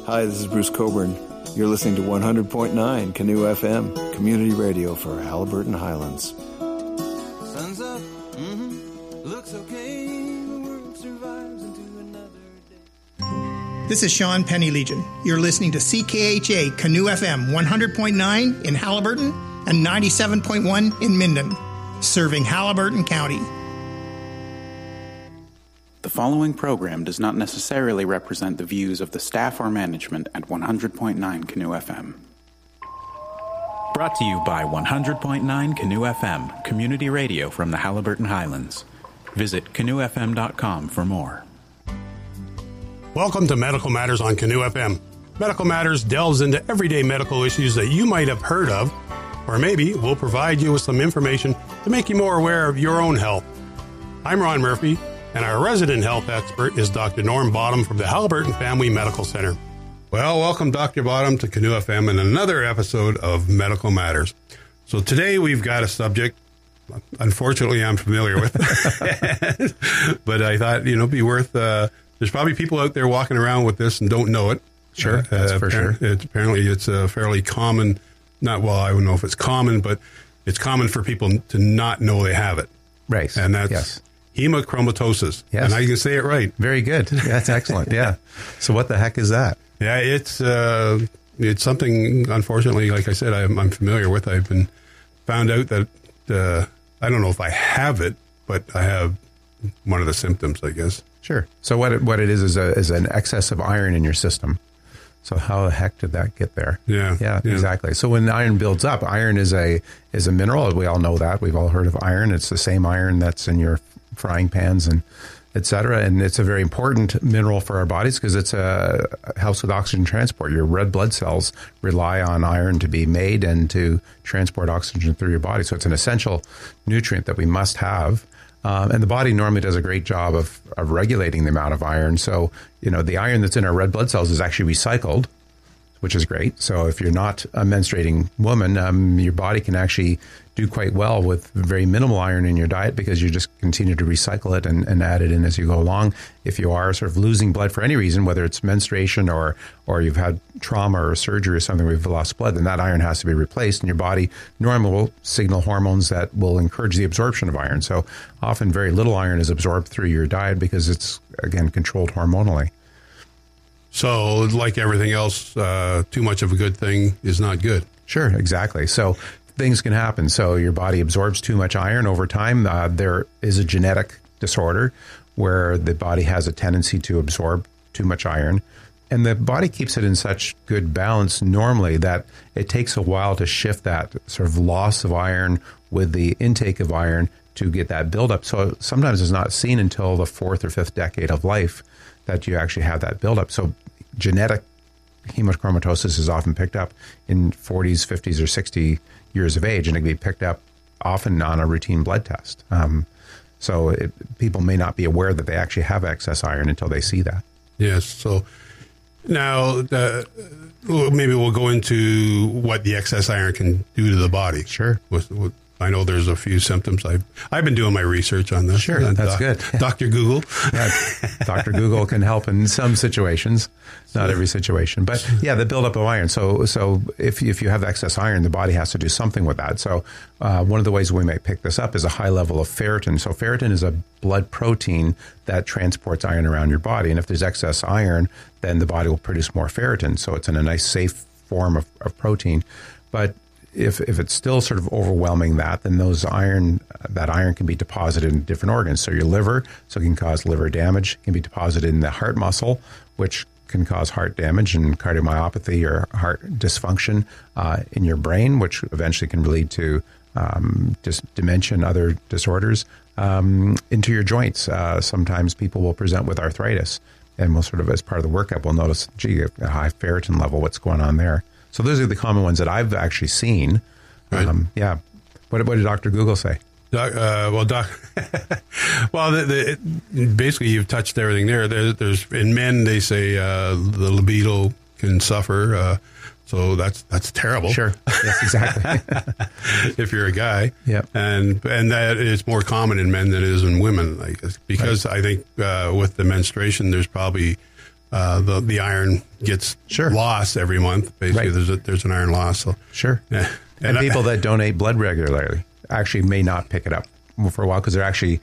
Hi, this is Bruce Coburn. You're listening to 100.9 Canoe FM, community radio for Haliburton Highlands. Sun's up, looks okay, the world survives into another day. This is Sean Penny Legion. You're listening to CKHA Canoe FM 100.9 in Haliburton and 97.1 in Minden, serving Haliburton County. The following program does not necessarily represent the views of the staff or management at 100.9 Canoe FM. Brought to you by 100.9 Canoe FM, community radio from the Haliburton Highlands. Visit canoefm.com for more. Welcome to Medical Matters on Canoe FM. Medical Matters delves into everyday medical issues that you might have heard of, or maybe we'll provide you with some information to make you more aware of your own health. I'm Ron Murphy, and our resident health expert is Dr. Norm Bottom from the Haliburton Family Medical Center. Well, welcome Dr. Bottom to Canoe FM and another episode of Medical Matters. So today we've got a subject, unfortunately I'm familiar with, but I thought, it'd be worth, there's probably people out there walking around with this and don't know it. Sure, that's for sure. Apparently it's a fairly common, I don't know if it's common, but it's common for people to not know they have it. Right. And that's hemochromatosis. Yes. And I can say it right. Very good. That's excellent. Yeah. So what the heck is that? Yeah, it's something, unfortunately, like I said, I'm familiar with. I've been found out that, I don't know if I have it, but I have one of the symptoms, I guess. Sure. So what it is an excess of iron in your system. So how the heck did that get there? Yeah, exactly. So when iron builds up, iron is a mineral. We all know that. We've all heard of iron. It's the same iron that's in your frying pans and et cetera. And it's a very important mineral for our bodies because it helps with oxygen transport. Your red blood cells rely on iron to be made and to transport oxygen through your body. So it's an essential nutrient that we must have. And the body normally does a great job of regulating the amount of iron. So, the iron that's in our red blood cells is actually recycled, which is great. So if you're not a menstruating woman, your body can actually do quite well with very minimal iron in your diet because you just continue to recycle it and add it in as you go along. If you are sort of losing blood for any reason, whether it's menstruation or you've had trauma or surgery or something where you've lost blood, then that iron has to be replaced, and your body normally will signal hormones that will encourage the absorption of iron. So often very little iron is absorbed through your diet because it's, again, controlled hormonally. So like everything else, too much of a good thing is not good. Sure, exactly. So things can happen. So your body absorbs too much iron over time. There is a genetic disorder where the body has a tendency to absorb too much iron. And the body keeps it in such good balance normally that it takes a while to shift that sort of loss of iron with the intake of iron to get that buildup. So sometimes it's not seen until the fourth or fifth decade of life that you actually have that buildup. So genetic hemochromatosis is often picked up in 40s, 50s, or 60 years of age, and it can be picked up often on a routine blood test. So people may not be aware that they actually have excess iron until they see that. Yes. So now maybe we'll go into what the excess iron can do to the body. Sure. I know there's a few symptoms. I've been doing my research on this. Sure, that's good. Dr. Google. Yeah, Dr. Google can help in some situations, not every situation. But yeah, the buildup of iron. So if you have excess iron, the body has to do something with that. So one of the ways we may pick this up is a high level of ferritin. So ferritin is a blood protein that transports iron around your body. And if there's excess iron, then the body will produce more ferritin. So it's in a nice, safe form of protein. But if it's still sort of overwhelming that, then that iron can be deposited in different organs. So your liver, so it can cause liver damage, can be deposited in the heart muscle, which can cause heart damage and cardiomyopathy or heart dysfunction in your brain, which eventually can lead to dementia and other disorders, into your joints. Sometimes people will present with arthritis, and we'll sort of, as part of the workup, we'll notice, a high ferritin level, what's going on there. So those are the common ones that I've actually seen. Right. Yeah. What did Dr. Google say? Basically you've touched everything there. There's in men, they say the libido can suffer. So that's terrible. Sure. Yes, exactly. If you're a guy. Yep. And that is more common in men than it is in women, I guess, because I think with the menstruation, there's probably the iron gets lost every month. Basically, there's an iron loss. So. Sure. Yeah. And people that donate blood regularly actually may not pick it up for a while because they're actually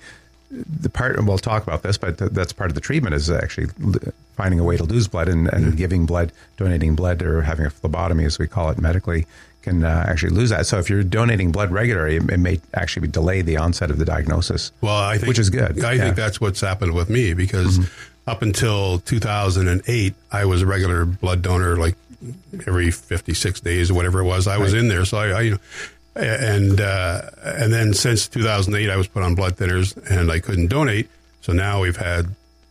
we'll talk about this, but that's part of the treatment is actually finding a way to lose blood and giving blood, donating blood, or having a phlebotomy, as we call it medically, can actually lose that. So if you're donating blood regularly, it may actually delay the onset of the diagnosis. Well, I think, which is good. I think that's what's happened with me because up until 2008, I was a regular blood donor, like every 56 days or whatever it was. I was in there, so I and then since 2008, I was put on blood thinners and I couldn't donate. So now we've had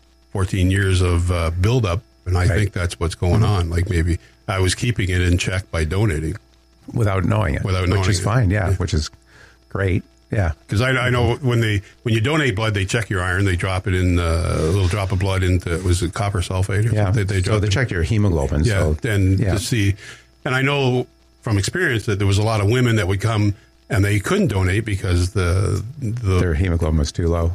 14 years of buildup, and I think that's what's going on. Like maybe I was keeping it in check by donating. Without knowing it. Which is fine, which is great. Yeah. Because I know when you donate blood, they check your iron. They drop it in a little drop of blood into, was it copper sulfate? Or something? They check your hemoglobin. Yeah, to see. And I know from experience that there was a lot of women that would come and they couldn't donate because their hemoglobin was too low.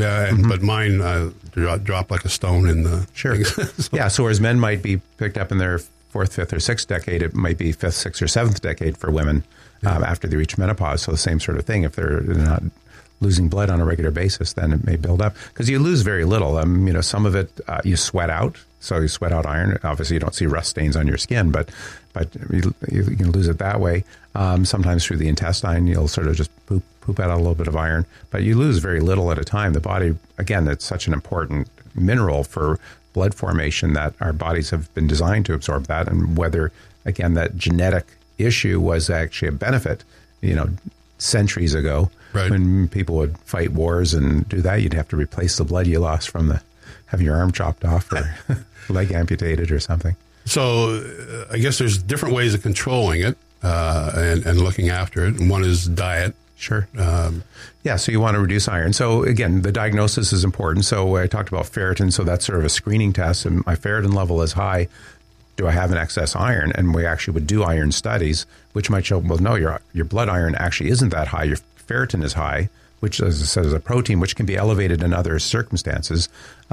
But mine dropped like a stone in the... Sure. So whereas men might be picked up in their 4th, 5th, or 6th decade, it might be 5th, 6th, or 7th decade for women after they reach menopause. So the same sort of thing. If they're not losing blood on a regular basis, then it may build up. Because you lose very little. Some of it you sweat out. So you sweat out iron. Obviously, you don't see rust stains on your skin, but you can lose it that way. Sometimes through the intestine, you'll sort of just poop out a little bit of iron. But you lose very little at a time. The body, again, it's such an important mineral for blood formation that our bodies have been designed to absorb that. And whether, again, that genetic issue was actually a benefit, centuries ago, when people would fight wars and do that, you'd have to replace the blood you lost from having your arm chopped off or leg amputated or something. So I guess there's different ways of controlling it and looking after it. And one is diet. Sure. So you want to reduce iron. So again, the diagnosis is important. So I talked about ferritin. So that's sort of a screening test. And my ferritin level is high. Do I have an excess iron? And we actually would do iron studies, which might show, well, no, your blood iron actually isn't that high. Your ferritin is high, which, as I said, is a protein, which can be elevated in other circumstances.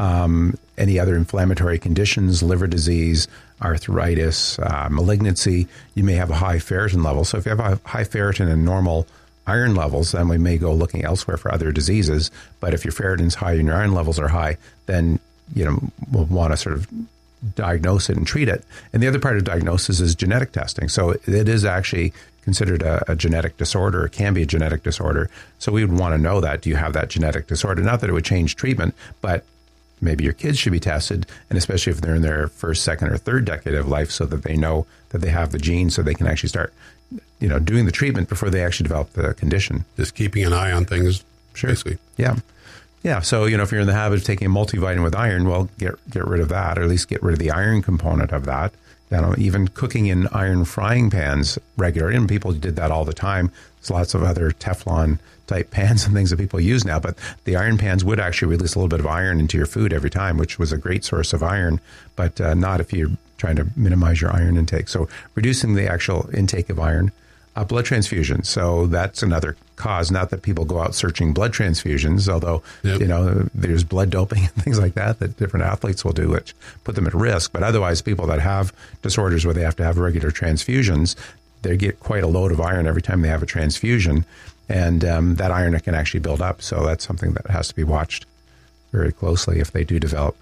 Any other inflammatory conditions, liver disease, arthritis, malignancy, you may have a high ferritin level. So if you have a high ferritin and normal iron levels, then we may go looking elsewhere for other diseases. But if your ferritin's high and your iron levels are high, then we'll want to sort of diagnose it and treat it. And the other part of diagnosis is genetic testing. So it is actually considered a genetic disorder. It can be a genetic disorder. So we would want to know that. Do you have that genetic disorder? Not that it would change treatment, but maybe your kids should be tested, and especially if they're in their 1st, 2nd, or 3rd decade of life, so that they know that they have the gene, so they can actually start doing the treatment before they actually develop the condition. Just keeping an eye on things, basically. Yeah. So, if you're in the habit of taking a multivitamin with iron, well, get rid of that, or at least get rid of the iron component of that. Even cooking in iron frying pans regularly, and people did that all the time. There's lots of other Teflon type pans and things that people use now, but the iron pans would actually release a little bit of iron into your food every time, which was a great source of iron, but not if you're trying to minimize your iron intake. So reducing the actual intake of iron. Blood transfusions. So that's another cause. Not that people go out searching blood transfusions, although, there's blood doping and things like that different athletes will do, which put them at risk. But otherwise, people that have disorders where they have to have regular transfusions, they get quite a load of iron every time they have a transfusion. And that iron can actually build up. So that's something that has to be watched very closely if they do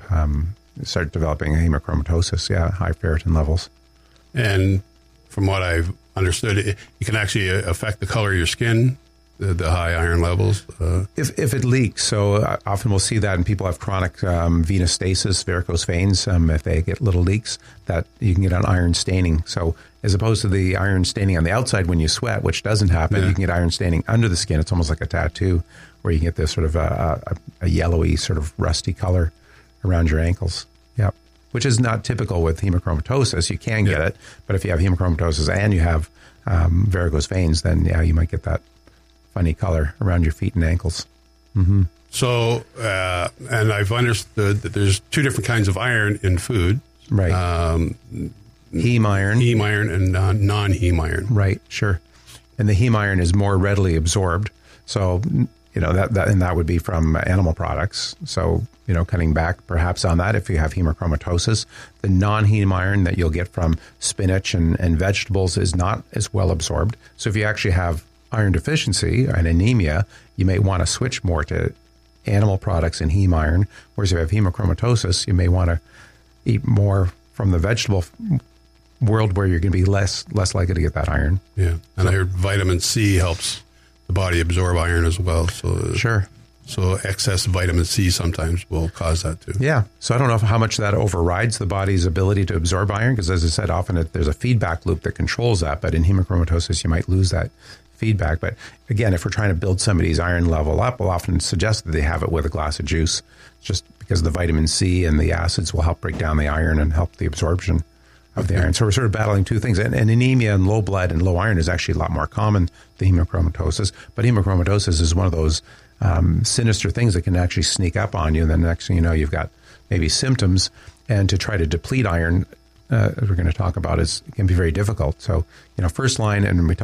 start developing hemochromatosis, high ferritin levels. And from what I've understood, it can actually affect the color of your skin, the high iron levels. If it leaks, so often we'll see that in people who have chronic venous stasis, varicose veins. If they get little leaks, that you can get an iron staining. So as opposed to the iron staining on the outside when you sweat, which doesn't happen, you can get iron staining under the skin. It's almost like a tattoo, where you can get this sort of a yellowy, sort of rusty color around your ankles. Yep. Which is not typical with hemochromatosis. You can get it, but if you have hemochromatosis and you have varicose veins, then you might get that funny color around your feet and ankles. Mm-hmm. So, and I've understood that there's 2 different kinds of iron in food. Right. Heme iron. Heme iron and non-heme iron. Right, sure. And the heme iron is more readily absorbed. So that would be from animal products. So, cutting back perhaps on that if you have hemochromatosis. The non-heme iron that you'll get from spinach and vegetables is not as well absorbed. So if you actually have iron deficiency and anemia, you may want to switch more to animal products and heme iron. Whereas if you have hemochromatosis, you may want to eat more from the vegetable world where you're going to be less likely to get that iron. Yeah, and I heard vitamin C helps the body absorb iron as well. So sure. So excess vitamin C sometimes will cause that too. Yeah. So I don't know how much that overrides the body's ability to absorb iron, because as I said, often there's a feedback loop that controls that. But in hemochromatosis, you might lose that feedback. But again, if we're trying to build somebody's iron level up, we'll often suggest that they have it with a glass of juice, just because the vitamin C and the acids will help break down the iron and help the absorption of the iron. So we're sort of battling two things. And anemia and low blood and low iron is actually a lot more common than hemochromatosis. But hemochromatosis is one of those sinister things that can actually sneak up on you. And then next thing you know, you've got maybe symptoms. And to try to deplete iron, as we're going to talk about, can be very difficult. So, first line, and we